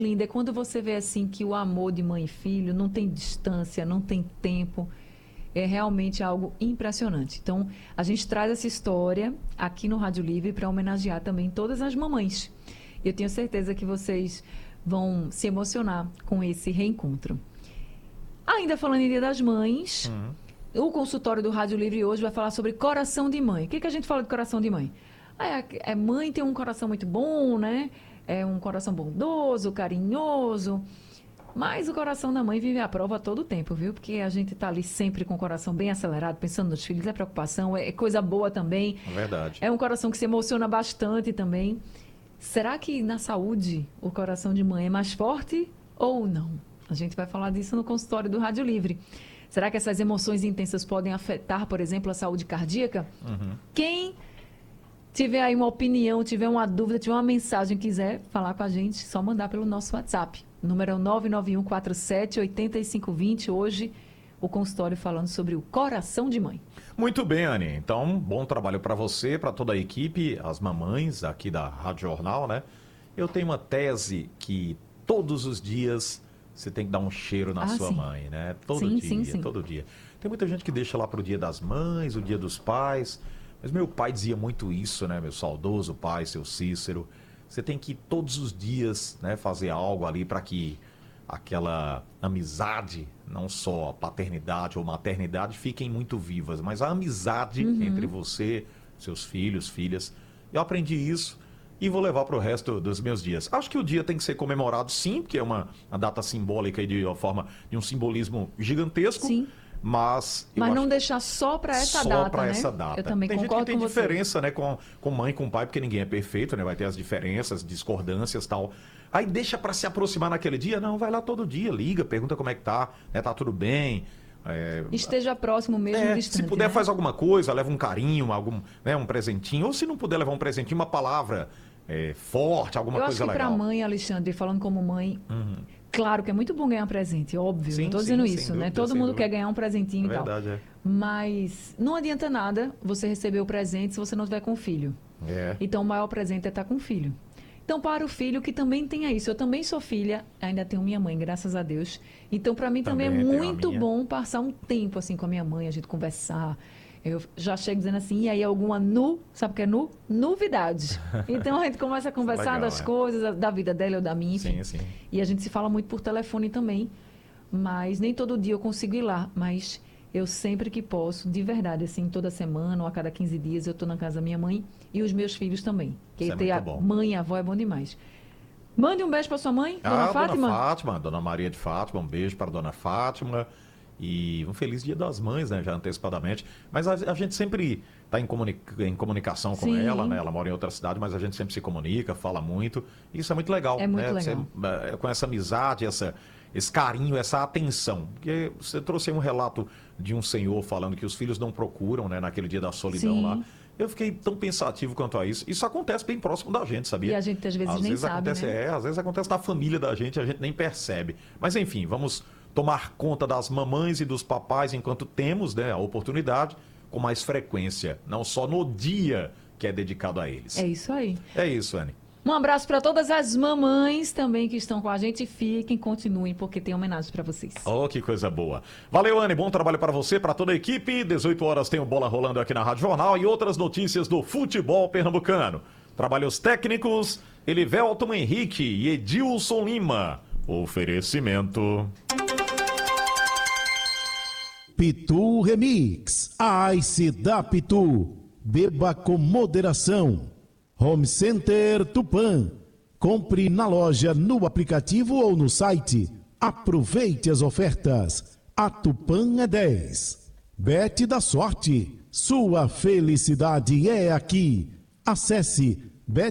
linda é quando você vê assim que o amor de mãe e filho não tem distância, não tem tempo. É realmente algo impressionante. Então, a gente traz essa história aqui no Rádio Livre para homenagear também todas as mamães. Eu tenho certeza que vocês vão se emocionar com esse reencontro. Ainda falando em Dia das Mães, o consultório do Rádio Livre hoje vai falar sobre coração de mãe. O que a gente fala de coração de mãe? Mãe tem um coração muito bom, né? É um coração bondoso, carinhoso. Mas o coração da mãe vive à prova todo o tempo, viu? Porque a gente está ali sempre com o coração bem acelerado, pensando nos filhos, é preocupação, é coisa boa também. É verdade. É um coração que se emociona bastante também. Será que na saúde o coração de mãe é mais forte ou não? A gente vai falar disso no consultório do Rádio Livre. Será que essas emoções intensas podem afetar, por exemplo, a saúde cardíaca? Quem tiver aí uma opinião, tiver uma dúvida, tiver uma mensagem, quiser falar com a gente, só mandar pelo nosso WhatsApp. O número é o 991478520. Hoje, o consultório falando sobre o coração de mãe. Muito bem, Anny. Então, bom trabalho para você, para toda a equipe, as mamães aqui da Rádio Jornal, né? Eu tenho uma tese que todos os dias você tem que dar um cheiro na sua mãe, né? Todo dia. Todo dia. Tem muita gente que deixa lá pro Dia das Mães, o Dia dos Pais. Mas meu pai dizia muito isso, né? Meu saudoso pai, seu Cícero. Você tem que todos os dias, né, fazer algo ali para que aquela amizade, não só a paternidade ou maternidade, fiquem muito vivas, mas a amizade entre você, seus filhos, filhas. Eu aprendi isso e vou levar para o resto dos meus dias. Acho que o dia tem que ser comemorado, sim, porque é uma data simbólica e de uma forma de um simbolismo gigantesco. Sim. Mas não deixar só para essa data, Só para né? essa data. Eu também tem concordo gente que tem com diferença, né, com mãe e com pai, porque ninguém é perfeito, né? Vai ter as diferenças, discordâncias e tal. Aí deixa para se aproximar naquele dia? Não, vai lá todo dia, liga, pergunta como é que tá, né? Tá tudo bem? Esteja próximo mesmo, distante, se puder, né? faz alguma coisa, leva um carinho, um presentinho. Ou se não puder levar um presentinho, uma palavra forte, alguma coisa legal. Eu acho que para mãe, Alexandre, falando como mãe... Claro que é muito bom ganhar um presente, óbvio, não estou dizendo isso, né? Todo mundo quer ganhar um presentinho e tal. Mas não adianta nada você receber o presente se você não estiver com o filho. Então, o maior presente é estar com o filho. Então, para o filho que também tenha isso, eu também sou filha, ainda tenho minha mãe, graças a Deus. Então, para mim também é muito bom passar um tempo assim com a minha mãe, a gente conversar. Eu já chego dizendo assim, e aí alguma sabe o que é novidade. Então a gente começa a conversar das coisas, da vida dela ou da minha, enfim. Sim. E a gente se fala muito por telefone também, mas nem todo dia eu consigo ir lá, mas eu sempre que posso, de verdade, assim, toda semana ou a cada 15 dias eu estou na casa da minha mãe e os meus filhos também. Porque ter a mãe e a avó é bom demais. Mande um beijo para sua mãe, Dona Fátima. Dona Fátima, Dona Maria de Fátima, um beijo para Dona Fátima. E um feliz Dia das Mães, né, já antecipadamente. Mas a gente sempre está em comunicação com ela, né? Ela mora em outra cidade, mas a gente sempre se comunica, fala muito. E isso é muito legal. É muito legal. Você, com essa amizade, esse carinho, essa atenção. Porque você trouxe aí um relato de um senhor falando que os filhos não procuram, né, naquele dia da solidão lá. Eu fiquei tão pensativo quanto a isso. Isso acontece bem próximo da gente, sabia? E a gente às vezes nem sabe, acontece, né? Às vezes acontece na família da gente, a gente nem percebe. Mas enfim, vamos tomar conta das mamães e dos papais enquanto temos, né, a oportunidade, com mais frequência, não só no dia que é dedicado a eles. É isso aí. É isso, Anny. Um abraço para todas as mamães também que estão com a gente. Fiquem, continuem, porque tem homenagem para vocês. Oh, que coisa boa. Valeu, Anny. Bom trabalho para você, para toda a equipe. 18 horas tem o Bola rolando aqui na Rádio Jornal e outras notícias do futebol pernambucano. Trabalhos técnicos, Elivelton Henrique e Edilson Lima. Oferecimento... Pitu Remix, a Ice da Pitu, beba com moderação. Home Center Tupã, compre na loja, no aplicativo ou no site. Aproveite as ofertas, a Tupã é 10. Bet da Sorte, sua felicidade é aqui. Acesse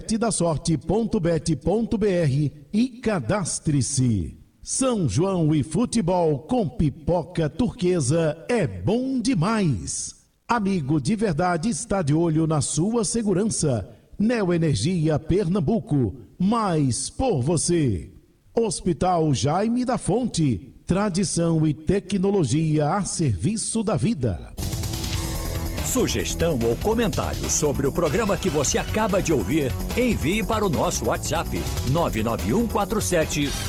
betdasorte.bet.br e cadastre-se. São João e futebol com pipoca turquesa é bom demais. Amigo de verdade está de olho na sua segurança. Neoenergia Pernambuco, mais por você. Hospital Jaime da Fonte, tradição e tecnologia a serviço da vida. Sugestão ou comentário sobre o programa que você acaba de ouvir, envie para o nosso WhatsApp 99147